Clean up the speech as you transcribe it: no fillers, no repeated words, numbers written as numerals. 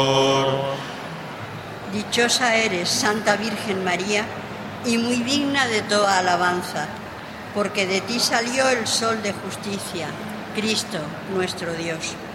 Dichosa eres, Santa Virgen María, y muy digna de toda alabanza, porque de ti salió el sol de justicia, Cristo nuestro Dios.